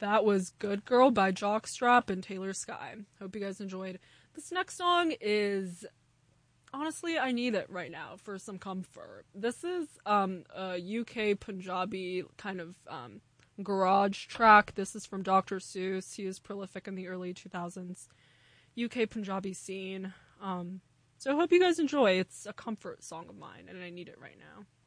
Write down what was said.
That was Good Girl by Jockstrap and Taylor Sky. Hope you guys enjoyed. This next song is, honestly, I need it right now for some comfort. This is a UK Punjabi kind of garage track. This is from Dr. Seuss. He was prolific in the early 2000s UK Punjabi scene. So I hope you guys enjoy. It's a comfort song of mine, and I need it right now.